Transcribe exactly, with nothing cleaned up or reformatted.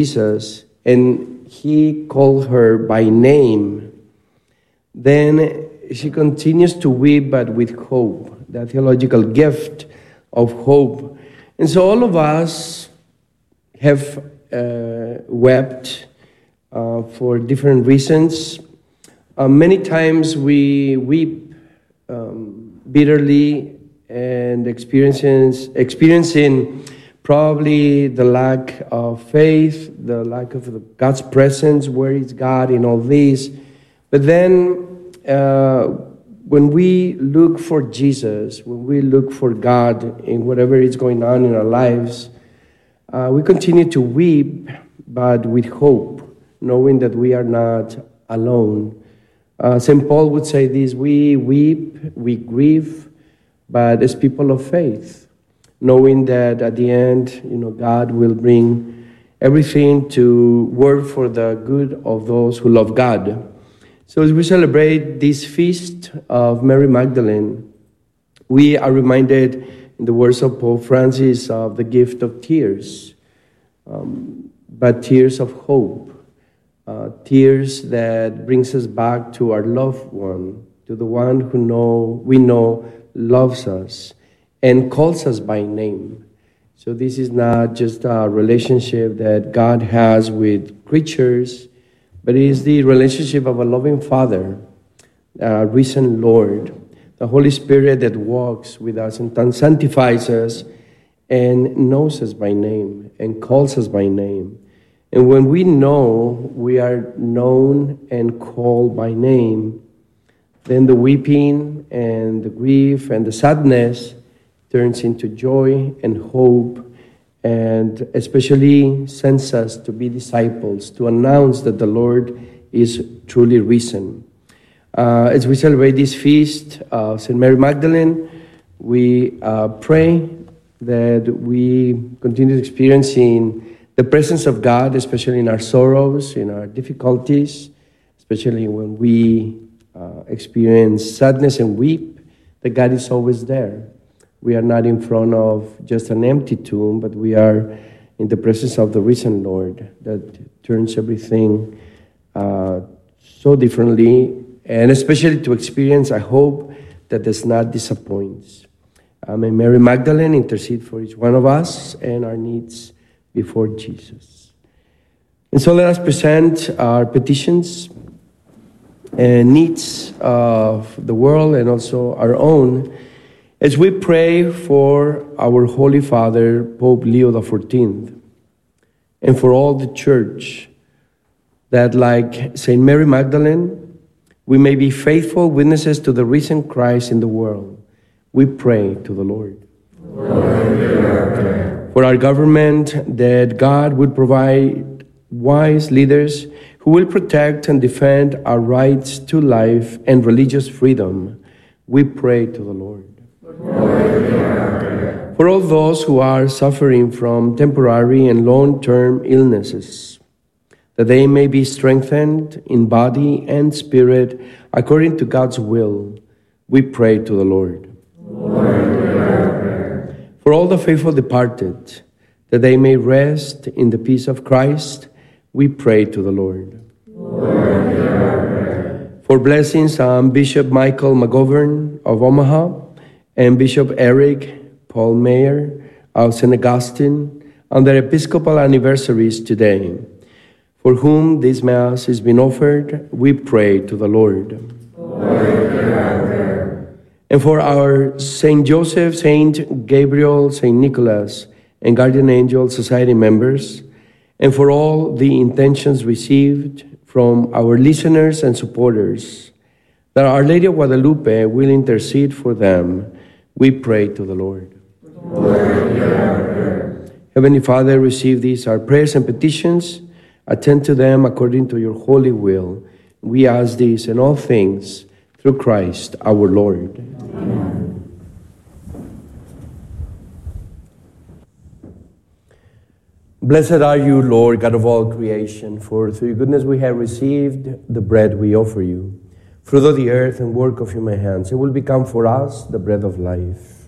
Jesus, and he called her by name. Then she continues to weep, but with hope, the theological gift of hope. And so all of us have uh, wept uh, for different reasons. Uh, many times we weep um, bitterly and experiencing, experiencing probably the lack of faith, the lack of the God's presence. Where is God in all this? But then uh, when we look for Jesus, when we look for God in whatever is going on in our lives, uh, we continue to weep, but with hope, knowing that we are not alone. Uh, Saint Paul would say this: we weep, we grieve, but as people of faith, knowing that at the end, you know, God will bring everything to work for the good of those who love God. So as we celebrate this feast of Mary Magdalene, we are reminded in the words of Pope Francis of the gift of tears, um, but tears of hope, uh, tears that brings us back to our loved one, to the one who know we know loves us and calls us by name. So this is not just a relationship that God has with creatures, but it is the relationship of a loving Father, a risen Lord, the Holy Spirit that walks with us and sanctifies us and knows us by name and calls us by name. And when we know we are known and called by name, then the weeping and the grief and the sadness turns into joy and hope, and especially sends us to be disciples, to announce that the Lord is truly risen. Uh, as we celebrate this feast of Saint Mary Magdalene, we uh, pray that we continue experiencing the presence of God, especially in our sorrows, in our difficulties, especially when we uh, experience sadness and weep, that God is always there. We are not in front of just an empty tomb, but we are in the presence of the risen Lord that turns everything uh, so differently, and especially to experience a hope that does not disappoint. Uh, may Mary Magdalene intercede for each one of us and our needs before Jesus. And so let us present our petitions and needs of the world and also our own, as we pray for our Holy Father, Pope Leo the fourteenth, and for all the Church, that like Saint Mary Magdalene, we may be faithful witnesses to the risen Christ in the world. We pray to the Lord. Lord, for our government, that God would provide wise leaders who will protect and defend our rights to life and religious freedom. We pray to the Lord. For all those who are suffering from temporary and long-term illnesses, that they may be strengthened in body and spirit according to God's will, we pray to the Lord. Lord, for all the faithful departed, that they may rest in the peace of Christ, we pray to the Lord. Lord, for blessings on Bishop Michael McGovern of Omaha, and Bishop Eric Paul Mayer of Saint Augustine on their Episcopal anniversaries today, for whom this Mass has been offered, we pray to the Lord. Lord, and for our Saint Joseph, Saint Gabriel, Saint Nicholas, and Guardian Angel Society members, and for all the intentions received from our listeners and supporters, that Our Lady of Guadalupe will intercede for them, we pray to the Lord. Lord, Heavenly Father, receive these our prayers and petitions. Attend to them according to your holy will. We ask this in all things through Christ our Lord. Amen. Blessed are you, Lord, God of all creation, for through your goodness we have received the bread we offer you. Fruit of the earth and work of human hands, it will become for us the bread of life.